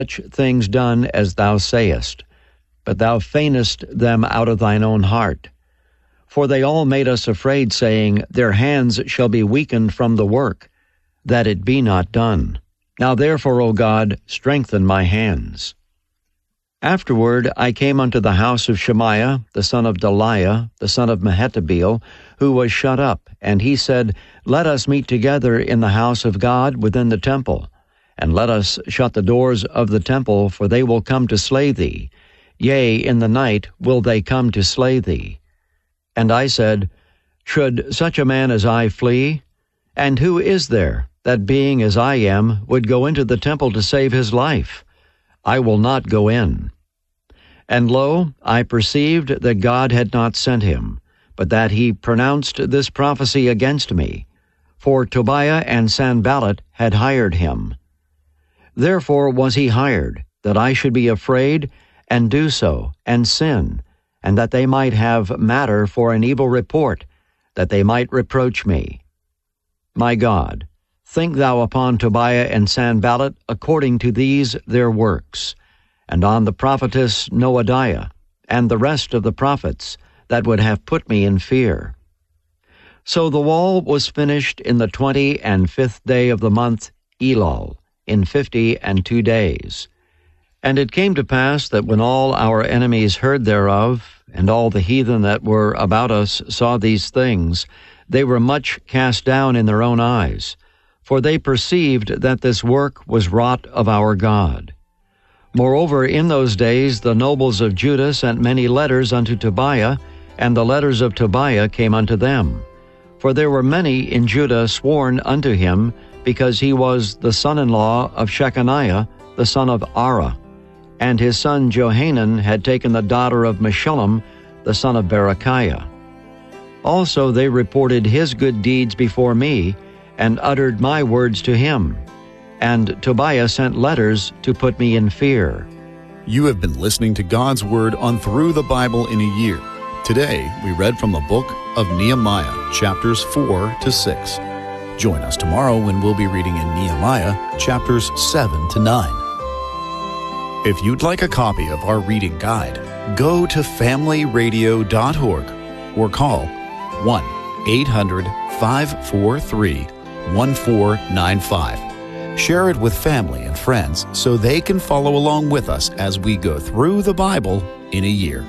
such things done as thou sayest, but thou feignest them out of thine own heart. For they all made us afraid, saying, Their hands shall be weakened from the work, that it be not done. Now therefore, O God, strengthen my hands. Afterward I came unto the house of Shemaiah, the son of Delaiah, the son of Mehetabeel, who was shut up, and he said, Let us meet together in the house of God within the temple, and let us shut the doors of the temple, for they will come to slay thee. Yea, in the night will they come to slay thee. And I said, Should such a man as I flee? And who is there that, being as I am, would go into the temple to save his life? I will not go in. And lo, I perceived that God had not sent him, but that he pronounced this prophecy against me. For Tobiah and Sanballat had hired him. Therefore was he hired, that I should be afraid, and do so, and sin, and that they might have matter for an evil report, that they might reproach me. My God, think thou upon Tobiah and Sanballat according to these their works, and on the prophetess Noadiah, and the rest of the prophets, that would have put me in fear. So the wall was finished in the 25th day of the month Elul, in 52 days. And it came to pass that when all our enemies heard thereof, and all the heathen that were about us saw these things, they were much cast down in their own eyes, for they perceived that this work was wrought of our God. Moreover, in those days the nobles of Judah sent many letters unto Tobiah, and the letters of Tobiah came unto them. For there were many in Judah sworn unto him, because he was the son-in-law of Shechaniah, the son of Ara, and his son Johanan had taken the daughter of Meshullam, the son of Berechiah. Also they reported his good deeds before me, and uttered my words to him. And Tobiah sent letters to put me in fear. You have been listening to God's Word on Through the Bible in a Year. Today, we read from the book of Nehemiah, chapters 4 to 6. Join us tomorrow when we'll be reading in Nehemiah, chapters 7 to 9. If you'd like a copy of our reading guide, go to familyradio.org or call 1-800-543-1495. Share it with family and friends so they can follow along with us as we go through the Bible in a year.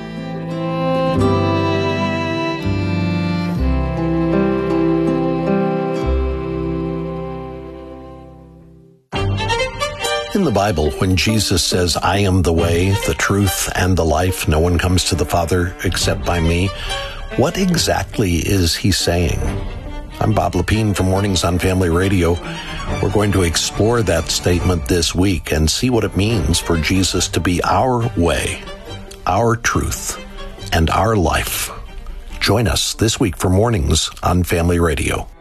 In the Bible, when Jesus says, I am the way, the truth, and the life, no one comes to the Father except by me, what exactly is he saying? I'm Bob Lepine from Mornings on Family Radio. We're going to explore that statement this week and see what it means for Jesus to be our way, our truth, and our life. Join us this week for Mornings on Family Radio.